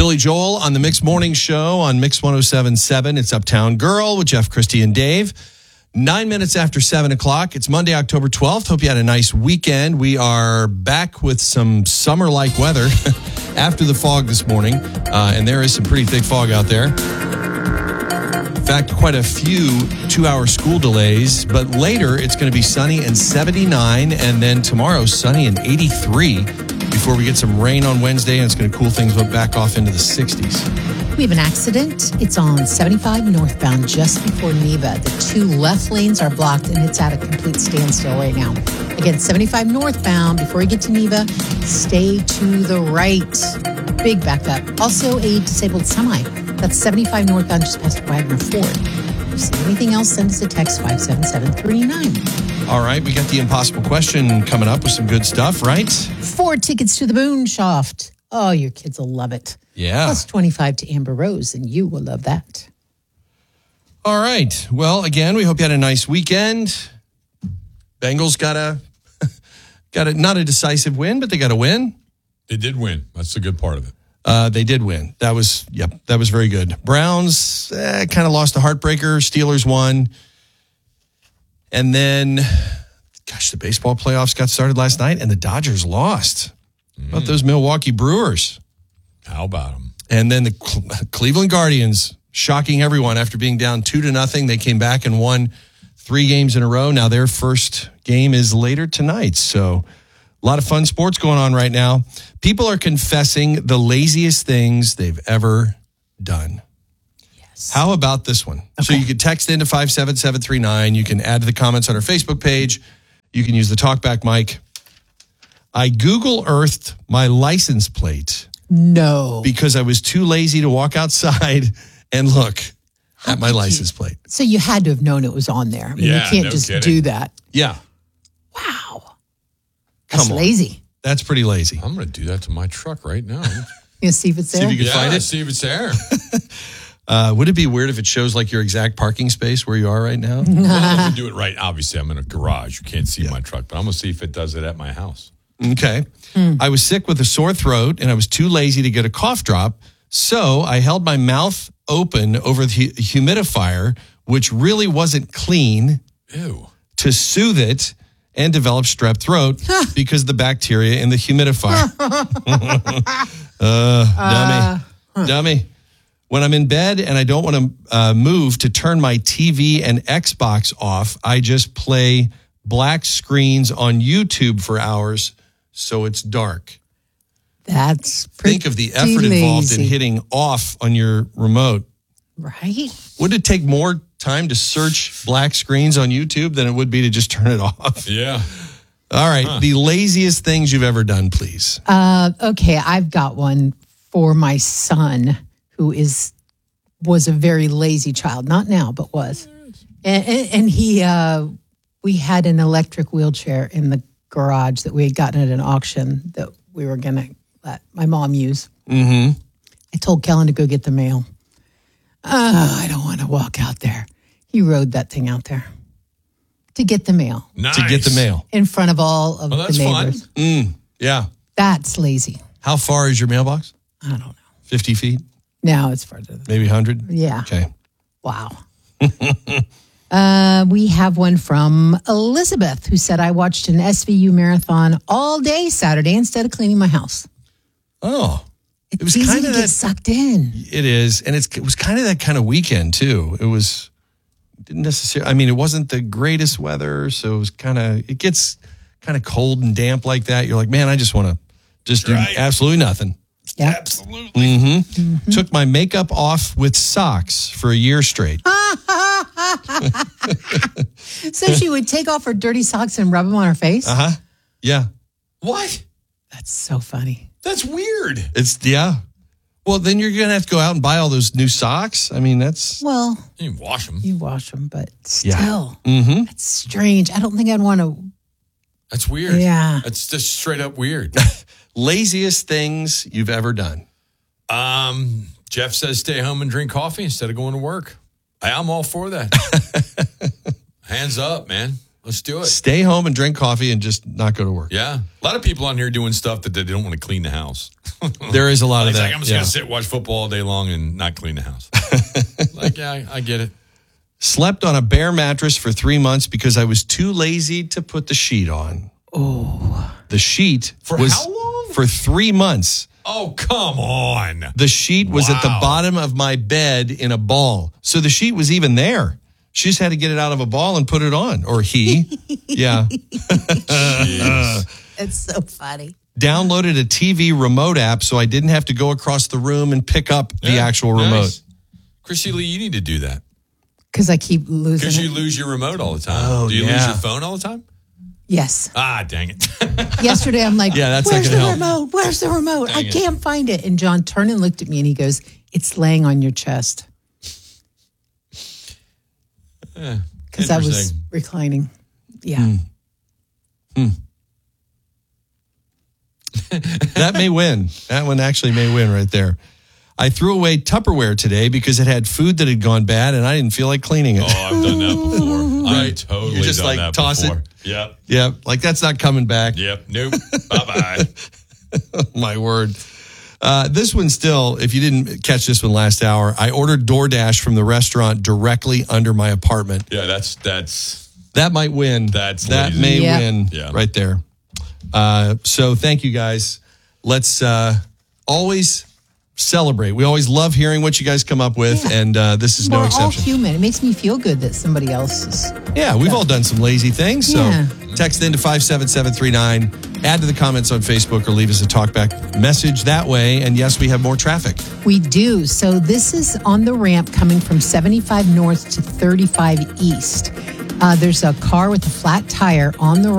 Billy Joel on the Mix Morning Show on Mix 107.7. It's Uptown Girl with Jeff, Christy, and Dave. 9 minutes after 7 o'clock. It's Monday, October 12th. Hope you had a nice weekend. We are back with some summer-like weather after the fog this morning. And there is some pretty thick fog out there. In fact, quite a few 2-hour school delays. But later, it's going to be sunny and 79. And then tomorrow, sunny and 83. Before we get some rain on Wednesday. And it's going to cool things back off into the 60s. We have an accident. It's on 75 northbound just before Neva. The two left lanes are blocked and it's at a complete standstill right now. Again, 75 northbound before you get to Neva, stay to the right. Big backup. Also a disabled semi. That's 75 northbound just past Wagner Ford. If you see anything else, send us a text 57739. All right, we got the impossible question coming up with some good stuff, right? 4 tickets to the Moonshaft. Oh, your kids will love it. Yeah. Plus 25 to Amber Rose, and you will love that. All right. Well, again, we hope you had a nice weekend. Bengals got a not a decisive win, but they got a win. They did win. That's the good part of it. They did win. That was very good. Browns kind of lost a heartbreaker. Steelers won. And then, the baseball playoffs got started last night, and the Dodgers lost. How about those Milwaukee Brewers? How about them? And then the Cleveland Guardians, shocking everyone after being down 2-0. They came back and won 3 games in a row. Now their first game is later tonight. So a lot of fun sports going on right now. People are confessing the laziest things they've ever done. Yes. How about this one? Okay. So you can text into 57739. You can add to the comments on our Facebook page. You can use the TalkBack mic. I Google Earthed my license plate. No. Because I was too lazy to walk outside and look at my license plate. So you had to have known it was on there. I mean, you can't just do that. Yeah. Wow. That's Come on. lazy. That's pretty lazy. I'm going to do that to my truck right now. You see if it's there? See if you can find it? See if it's there. Would it be weird if it shows like your exact parking space where you are right now? Well, I'm going to do it right. Obviously, I'm in a garage. You can't see my truck, but I'm going to see if it does it at my house. Okay. I was sick with a sore throat and I was too lazy to get a cough drop. So I held my mouth open over the humidifier, which really wasn't clean. Ew. To soothe it and develop strep throat because the bacteria in the humidifier. Dummy. When I'm in bed and I don't want to move to turn my TV and Xbox off, I just play black screens on YouTube for hours so it's dark. That's pretty Think of the effort involved in hitting off on your remote. Right? Would it take more time to search black screens on YouTube than it would be to just turn it off? Yeah. All right. The laziest things you've ever done, please. Okay, I've got one for my son who was a very lazy child. Not now, but was. And he we had an electric wheelchair in the garage that we had gotten at an auction that we were going to let my mom use. Mm-hmm. I told Kellen to go get the mail. I don't want to walk out there. He rode that thing out there to get the mail. Nice. To get the mail. In front of all of the neighbors. Fun. Yeah. That's lazy. How far is your mailbox? I don't know. 50 feet? No, it's further than that. Maybe 100? Yeah. Okay. Wow. We have one from Elizabeth who said, I watched an SVU marathon all day Saturday instead of cleaning my house. Oh. It was easy to get sucked in. It is. And it was kind of that kind of weekend, too. Didn't necessarily, I mean, it wasn't the greatest weather. So it gets kind of cold and damp like that. You're like, man, I just want to do absolutely nothing. Yep. Absolutely. Mm-hmm. Took my makeup off with socks for a year straight. So she would take off her dirty socks and rub them on her face? Uh-huh. Yeah. What? That's so funny. That's weird. Yeah. Well, then you're going to have to go out and buy all those new socks. I mean, that's... Well... You wash them. You wash them, but still. Yeah. Mm-hmm. That's strange. I don't think I'd want to... That's weird. Yeah. That's just straight up weird. Laziest things you've ever done. Jeff says stay home and drink coffee instead of going to work. I'm all for that. Hands up, man. Let's do it. Stay home and drink coffee and just not go to work. Yeah. A lot of people on here doing stuff that they don't want to clean the house. There is a lot of It's that. like, I'm just going to sit, watch football all day long and not clean the house. Like, yeah, I get it. Slept on a bare mattress for 3 months because I was too lazy to put the sheet on. Oh. The sheet For was how long? For 3 months. Oh, come on. The sheet was at the Wow. bottom of my bed in a ball. So the sheet was even there. She just had to get it out of a ball and put it on. Or he. Yeah. Jeez. It's so funny. Downloaded a TV remote app so I didn't have to go across the room and pick up the Yeah, actual nice. remote. Chrissy Lee, you need to do that. Because I keep losing Because you it. lose your remote all the time. Oh, Do you yeah. lose your phone all the time? Yes. Ah, dang it. Yesterday, I'm like, Yeah, that's not where's the gonna help. remote? Where's the remote? I Dang it. can't find it. And John turned and looked at me and he goes, it's laying on your chest. Because I was Interesting. reclining. Yeah. That may win. That one actually may win right there. I threw away Tupperware today because it had food that had gone bad and I didn't feel like cleaning it. Oh, I've done that before. I've Right. totally You just, done like, that toss it. before. Yep. Yeah, like that's not coming back. Yep. Nope. Bye-bye. My word. This one still, if you didn't catch this one last hour, I ordered DoorDash from the restaurant directly under my apartment. Yeah, that's That might win. That's that lazy. may Yep. win Yeah. right there. So thank you guys. Let's always celebrate. We always love hearing what you guys come up with, Yeah. and this is We're no all exception. human. It makes me feel good that somebody else is. Yeah, we've all done some lazy things. So Yeah. text in to 57739, add to the comments on Facebook, or leave us a talkback message that way. And yes, we have more traffic. We do. So this is on the ramp coming from 75 north to 35 east. There's a car with a flat tire on the